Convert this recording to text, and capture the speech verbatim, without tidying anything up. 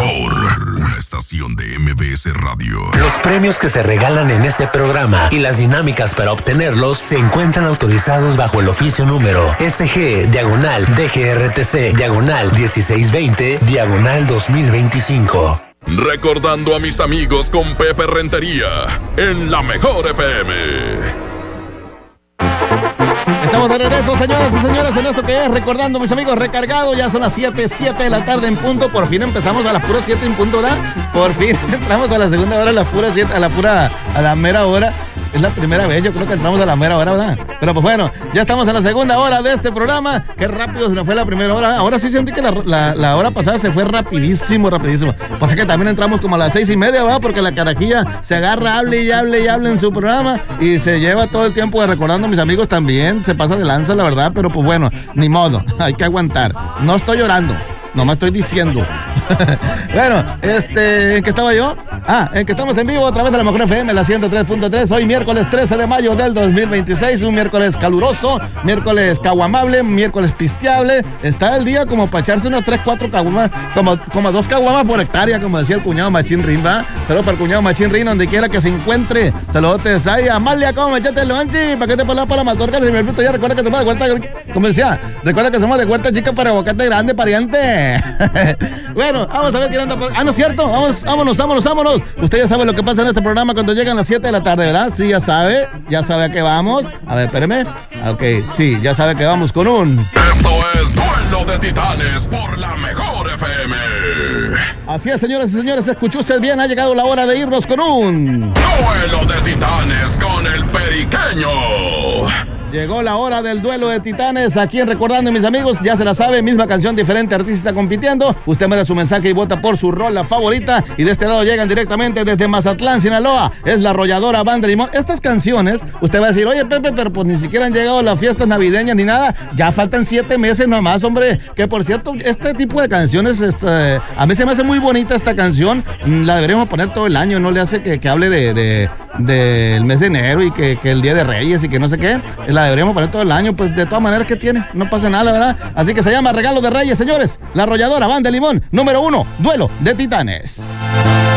mejor, una estación de M B S Radio. Los premios que se regalan en este programa y las dinámicas para obtenerlos se encuentran autorizados bajo el oficio número S G, diagonal, D G R T C, diagonal, dieciséis veinte, diagonal dos mil veinticinco. Recordando a mis amigos con Pepe Rentería, en la mejor F M. Estamos de regreso, señoras y señores, en esto que es Recordando, mis amigos, recargado. Ya son las siete, siete de la tarde en punto. Por fin empezamos a las puras siete en punto, ¿verdad? Por fin entramos a la segunda hora, a las puras siete, a la pura, a la mera hora. Es la primera vez, yo creo que entramos a la mera hora, ¿verdad? Pero pues bueno, ya estamos en la segunda hora de este programa. Qué rápido se nos fue la primera hora. Ahora sí sentí que la, la, la hora pasada se fue rapidísimo, rapidísimo. Pasa que también entramos como a las seis y media, ¿verdad? Porque la carajilla se agarra, hable y hable y hable en su programa y se lleva todo el tiempo de Recordando, mis amigos, también. Se pasa de lanza, la verdad, pero pues bueno, ni modo, hay que aguantar. No estoy llorando, nomás estoy diciendo. Bueno, este, ¿en qué estaba yo? Ah, en que estamos en vivo a través de la mejor F M, la ciento tres punto tres. Hoy miércoles trece de mayo del dos mil veintiséis, un miércoles caluroso, miércoles caguamable, miércoles pisteable. Está el día como para echarse unos tres, cuatro caguamas, como, como dos caguamas por hectárea, como decía el cuñado Machín Rin, ¿va? Saludos para el cuñado Machín Rin, donde quiera que se encuentre. Saludos ahí, Amalia, ¿cómo me echaste el lonchi? ¿Para qué te pones para la mazorca? Si me bruto ya, recuerda que somos de huerta, como decía, recuerda que somos de huerta chica para aguacate grande, pariente. Bueno, vamos a ver quién anda por... Ah, no es cierto, vamos, vámonos, vámonos, vámonos. Usted ya sabe lo que pasa en este programa cuando llegan las siete de la tarde, ¿verdad? Sí, ya sabe, ya sabe a qué vamos. A ver, espéreme. Ok, sí, ya sabe que vamos con un... Esto es Duelo de Titanes por la mejor F M. Así es, señoras y señores, escuchó usted bien, ha llegado la hora de irnos con un... Duelo de Titanes con el Periqueño. Llegó la hora del duelo de titanes aquí en Recordando, mis amigos. Ya se la sabe, misma canción, diferente artista compitiendo. Usted me da su mensaje y vota por su rola favorita. Y de este lado llegan directamente desde Mazatlán, Sinaloa. Es la arrolladora Banda Limón. Estas canciones, usted va a decir, oye, Pepe, pero pues ni siquiera han llegado las fiestas navideñas ni nada. Ya faltan siete meses nomás, hombre. Que por cierto, este tipo de canciones, este, a mí se me hace muy bonita esta canción. La deberíamos poner todo el año. No le hace que, que hable de, de, del mes de enero y que, que el Día de Reyes y que no sé qué. La deberíamos poner todo el año, pues de todas maneras que tiene, no pasa nada, ¿verdad? Así que se llama Regalo de Reyes, señores. La arrolladora Banda Limón, número uno, Duelo de Titanes.